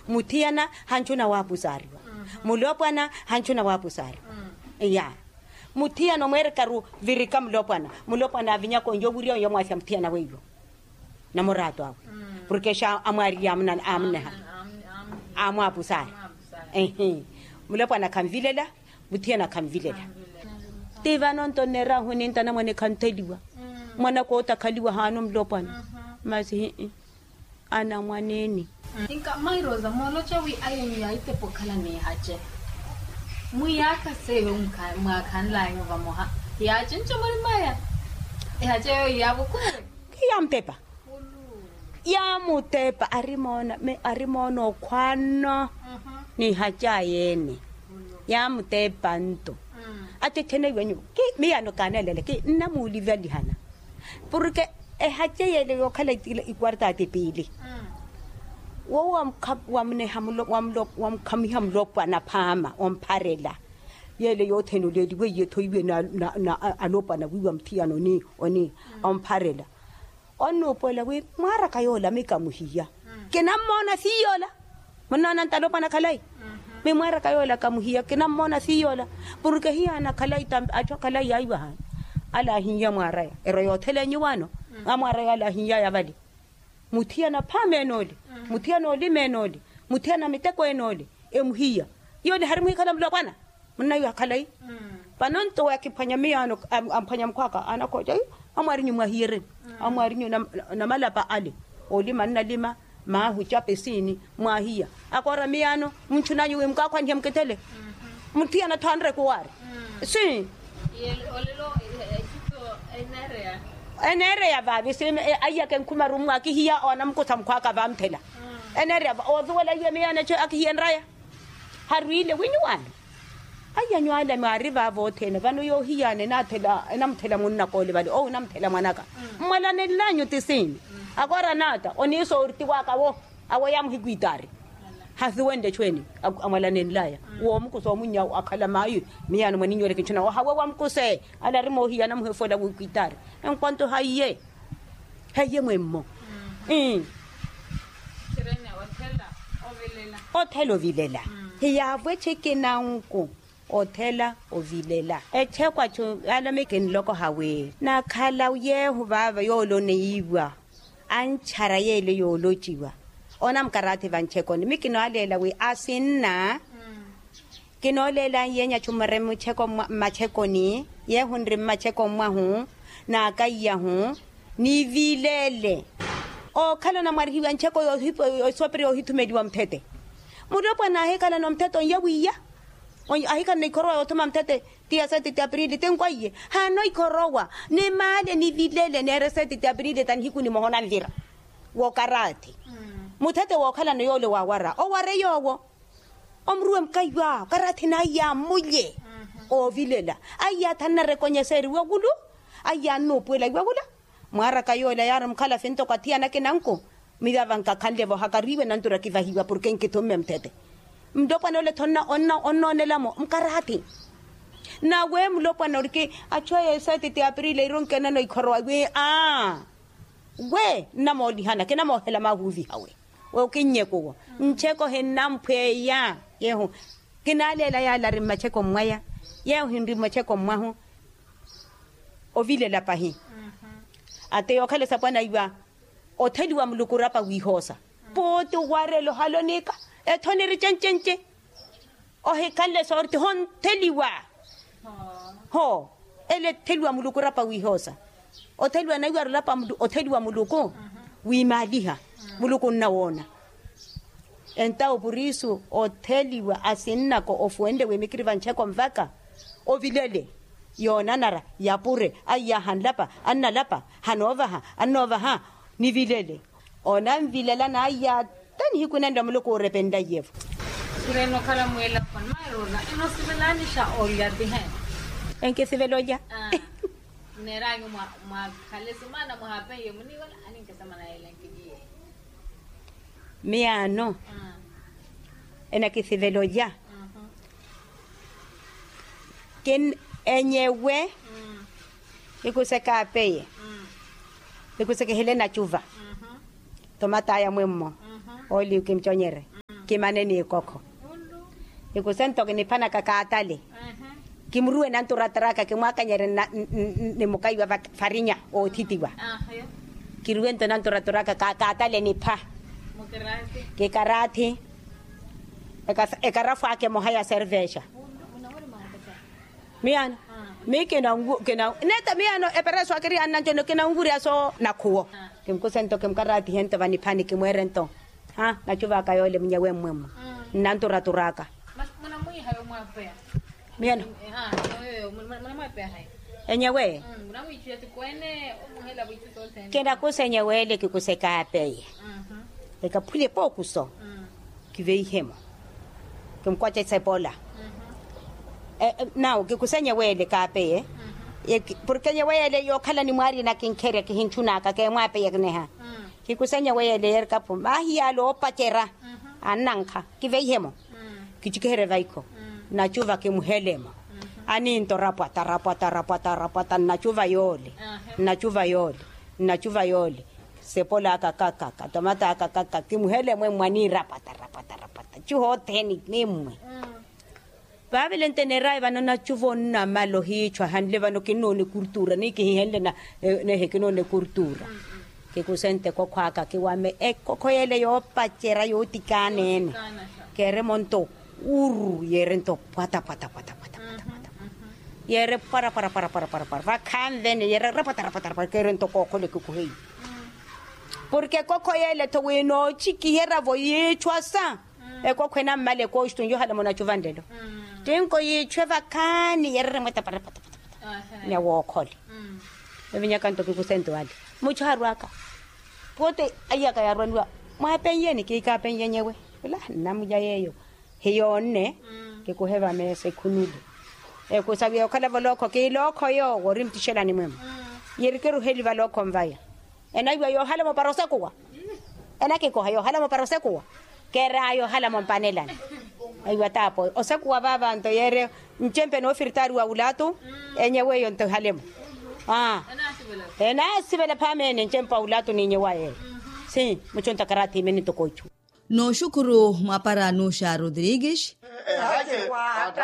muthiana hanchuna wa pusariwa mulopwana hanchuna wa pusariwa ya muthiana mwerekaru virika mulopwana avinya konjo burio yo mwafya muthiana weyo na morato awe porque sha amwari amneha amwa pusari mulopwana kamvilela muthiana kamvilela tiva nontonera huninta na mwane kanteliwa mwana ko takaliwa hano mlopwana masi ana mwaneni inka mairoza molocha wi ayen ya ite pokala ne haje muyaka sebe mwakan la yo moha ya chincho maya haje ya bukure kiyamtepa ya mutepa arimono kwana ni haja yene ya mutepa nto ate tene wenyu ki miyano kanelele ki namuli velihana porque haja yele yo khala ikwarta te pili wamne wamkhami hamlopa na phama ompharela yele yo thenuleli we yethoyiwe na alopa na wiwa mthiano ni oni ompharela onopola we mara kayola mekamuhiya kenamona siyola monana ntalopa na khalai me mara kayola kamuhiya kenamona siyola porque hiya na khalai tam acho khalai aiwa ala hiya mara ero yo thelenyi wano amara ala hiya ya bali muthiana phamenoli muthiana olimenoli muthiana miteko enoli emuhiya yole harimu khala mlopana mna yo khalai panonto yakiphanya miyano amphanya mkhwaka anakoja amwari nyuma hire amwari na malapa ale olima nalima mahu chapesini mwahiya akora miyano mchunanyi wemkakwa njemketele muthiana thandre kuwari si olelo enere ya babi sime ayake nkumaru mwaki hiya ona mkutha mkhwaka bamthela enere ozuwela yemiyana che akiyenraya harwile winywana ayanywala mariva vothene vano yo hiyane nathela namthela munna kole bali namthela mwanaka mmalane lanyo tisini akora nata oniso urti waka wo awo yamhigwitari hasiwende chweni amalane laya wo mkuso munya akhala mayu miyana mwaninyo lekichuna hawa wamkuse ala rimo hiyana mhefola wigwitari enkwanto haye mwemmo sirena othela ovilela hiya vwecheke nanku othela ovilela echekwa chu ala mekeni loko hawe na khala yehu baba yolo neiwa anchara yele yolo chiwa ona mkarate vanchekoni mikino alela we asinna kinolela yenya chumare mcheko machekoni yehu ndri macheko mwahu na kaiya hu ni vilele o khala na marhi vancheko yo hipo sopri yo hitumediwa mthete mudopa na hekala no mteto yawiya on ahika ne korowa otoma mtete tia 7 Aprili tenkwaye ha no ikorowa ne male ni vilele ne 7 Aprili tan hikuni mohona mvira wo karati mutete wo khala no yole wa wara o ware yowo omruwe mkaiwa karati na ya mulye o vilela aya tanna rekonyeseri wogulu aya no puela wogula mara kayola yar mkhala fento kwatia na kenanko miga banka kande bo hakariwe nantura kivahiwa porque enkitome mtete mdopa nole thonna onna nelamo mkarati na we mlopa norike achoya 7 Aprili ironke nano ikhorwa we we namoli hana kena mohela mahuvi hawe we kinyeko ncheko henamphe ya yehu kinalela ya la rimacheko mwaya yehu hindi macheko mwahu ovile la pahi ate yokhale sapana iwa otheliwa mulukurapa wihosa poto warelo halonika ethoni richenchenche ohe kalle sorti hon theliwa ho ele theliwa mulukurapa wihosa otheliwa na iwa lapa otheliwa muluko wimaliha muluko nawona enta oburisu otheliwa asinna ko ofuende we mikiri vancheko mvaka ovilele yona nara yapure aya hanlapa annalapa hanova ha ni vilele ona mvilela na aya tani hikunenda muluko rependa yefu sireno kala muela kon mairona eno sivelani sha olya dihe enke siveloya nerangi ma kale semana mo hape yemuni wala aninke semana elenki miano ena que siveloya ken enyewe ikuseka apeye ikuseka Helena chuva tomata ya mwemmo oli ukimchonyere ke manene kokho e go sento ke ne phana ka atale ke mruwe na ntoratraka ke mwakanyere ne mokai wa farinya o thitiwa ke ruento na ntoratraka ka atale ne pha ke karate e karafa ke mohaya servesha miana me ke na neta miano e pereso akiri ananjo ke na nguri aso nakhuo ke mkusento ke mkarati hente vani phani ke mwerento ha na chuva ka yole mnyawe mwemwe na ntoratraka mwana mwi hayo mwape miano mwana mwape hai enyewe mwana mwi chete kwene umuhela bwitu tote kenda kusenyewele ke kuseka apeye eka phule pokuso ke veihemo ke mkwache tsebola now ke kusenyewele ka apeye porque nyewele yo khala ni mwari na kinkhere ke hinchuna ka ke mwape yekneha ke kusenyewele yer ka puma hiya lo patera ananka ke veihemo ke chikere vaiko na chuva ke muhelema ani into rapata na chuva yole sepola kaka tomata kaka ke muhelema mwani rapata chuho teni nimwe babilente ne rai bana na chuvo na malo hi chwa handle bano ke none kultura ni ke hele na ne he ke none kultura ke kusente ko khwaka ke wame koyele yo pachera yo tikanene ke remonto uru yerento pata yere para va kandene yere rapata ke rento kokho le kukuhei porque kokho yele to wino chiki yera voye chwasa e kokho na male ko stunjo hala mona chuvandelo tenko yi cheva kani yere mata para ne wo khole ebinya kanto ke kusento wale mucho harwaka pote ayaka ya rwanwa mwa penyeni ke ka penyenyewe la namuja yeyo heyone ke kuheva mese kunudi e kusabia kala baloko ke loko yo worim tishela ni mwema yerikeru heli baloko mvaya enaiwa yo hala mo parose kuwa enake ko hayo hala mo parose kuwa kera yo hala mo panelani aiwa tapo osekuwa baba nto yere mchempe no firtari wa ulatu enyewe yo nto halemo enasibela pamene mchempa ulatu ni nyewaye si mchonta karati meni to koichu no shukuru mapara Nusha Rodrigues